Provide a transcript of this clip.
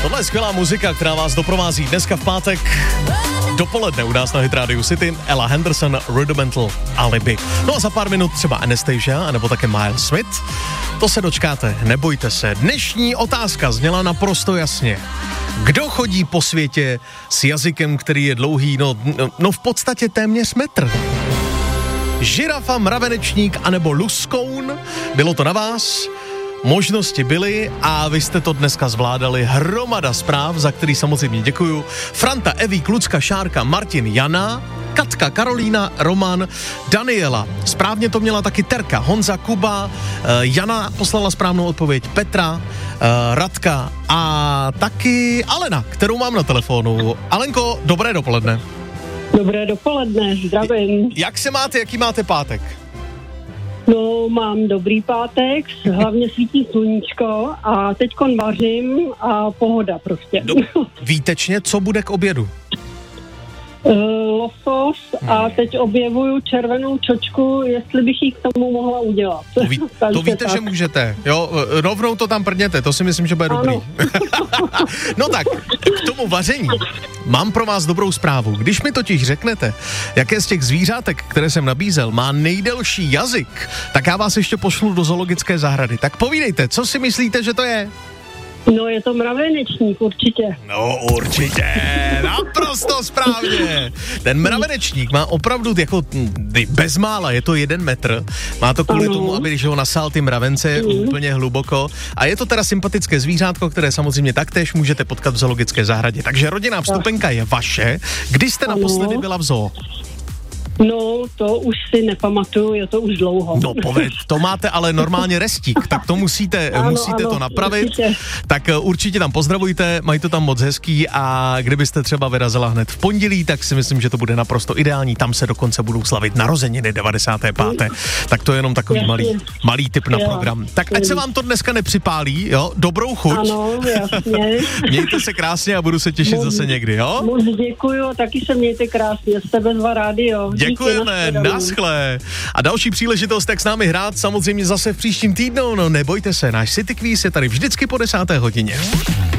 Tohle je skvělá muzika, která vás doprovází dneska v pátek dopoledne u nás na Hit Radio City. Ella Henderson, Rudimental Alibi. No a za pár minut třeba Anastasia, anebo také Miles Smith. To se dočkáte, nebojte se. Dnešní otázka zněla naprosto jasně. Kdo chodí po světě s jazykem, který je dlouhý, no v podstatě téměř metr? Žirafa, mravenečník anebo luskoun? Bylo to na vás? Možnosti byly a vy jste to dneska zvládali. Hromada zpráv, za který samozřejmě děkuju. Franta, Evík, Lucka, Šárka, Martin, Jana, Katka, Karolína, Roman, Daniela. Správně to měla taky Terka, Honza, Kuba, Jana poslala správnou odpověď, Petra, Radka a taky Alena, kterou mám na telefonu. Alenko, dobré dopoledne. Dobré dopoledne, zdravím. Jak se máte, jaký máte pátek? No, mám dobrý pátek, hlavně svítí sluníčko a teďkon vařím a pohoda prostě. Výtečně, co bude k obědu? Losos a teď objevuju červenou čočku, jestli bych jí k tomu mohla udělat. To víte, tak. Že můžete. Jo, rovnou to tam prdněte, to si myslím, že bude dobrý. No tak, k tomu vaření mám pro vás dobrou zprávu. Když mi totiž řeknete, jaké z těch zvířátek, které jsem nabízel, má nejdelší jazyk, tak já vás ještě pošlu do zoologické zahrady. Tak povídejte, co si myslíte, že to je? No, je to mravenečník, určitě. No, určitě, naprosto správně. Ten mravenečník má opravdu jako bezmála, je to 1 metr. Má to kvůli tomu, aby když ho nasál ty mravence úplně hluboko. A je to teda sympatické zvířátko, které samozřejmě taktéž můžete potkat v zoologické zahradě. Takže rodinná vstupenka je vaše. Kdy jste naposledy byla v zoo? No, to už si nepamatuju, je to už dlouho. No povedz, to máte ale normálně restík, tak to musíte to napravit. Určitě. Tak určitě tam pozdravujte, mají to tam moc hezký a kdybyste třeba vyrazila hned v pondělí, tak si myslím, že to bude naprosto ideální. Tam se dokonce budou slavit narozeniny 95. Tak to je jenom takový malý tip na program. Tak ať se vám to dneska nepřipálí, jo? Dobrou chuť. Ano, jasně. Mějte se krásně a budu se těšit zase někdy, jo? Moc děkuju, taky se mějte krásně. Jste Bezva rádio. Děkujeme, naschle. A další příležitost, jak s námi hrát, samozřejmě zase v příštím týdnu. No nebojte se, náš City Quiz je tady vždycky po 10. hodině.